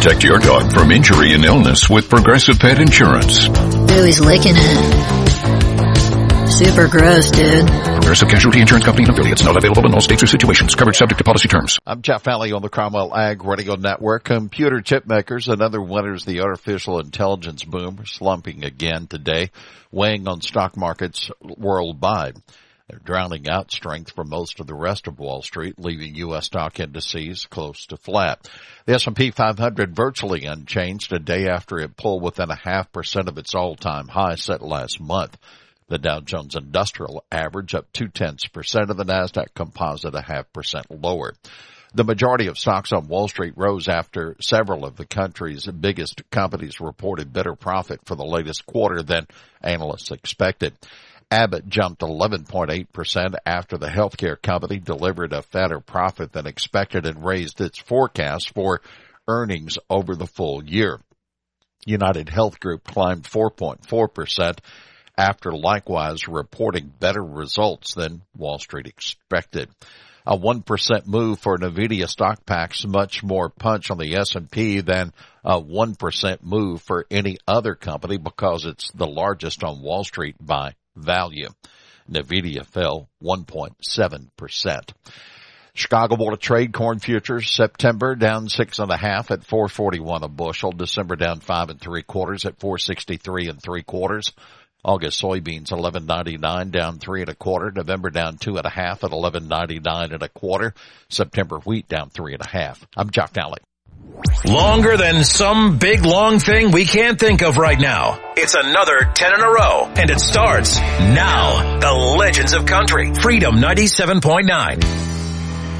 Protect your dog from injury and illness with Progressive Pet Insurance. Ooh, he's licking it. Super gross, dude. Progressive Casualty Insurance Company and affiliates. Not available in all states or situations. Coverage subject to policy terms. I'm Jeff Alley on the Cromwell Ag Radio Network. Computer chip makers and other winners, the artificial intelligence boom, are slumping again today, weighing on stock markets worldwide. They're drowning out strength from most of the rest of Wall Street, leaving U.S. stock indices close to flat. The S&P 500 virtually unchanged a day after it pulled within 0.5% of its all-time high set last month. The Dow Jones Industrial Average up 0.2%, and the Nasdaq Composite 0.5% lower. The majority of stocks on Wall Street rose after several of the country's biggest companies reported better profit for the latest quarter than analysts expected. Abbott jumped 11.8% after the healthcare company delivered a fatter profit than expected and raised its forecast for earnings over the full year. United Health Group climbed 4.4%. after likewise reporting better results than Wall Street expected. A 1% move for NVIDIA stock packs much more punch on the S&P than a 1% move for any other company because it's the largest on Wall Street by value. NVIDIA fell 1.7%. Chicago Board of Trade corn futures September down 6.5 at $4.41 a bushel. December down 5 3/4 at $4.63 3/4. August soybeans 11.99 down 3 1/4. November down 2.5 at 11.99 1/4. September wheat down 3 1/2. I'm Jeff Alley. Longer than some big long thing we can't think of right now. It's another 10 in a row, and it starts now. The Legends of Country, Freedom 97.9.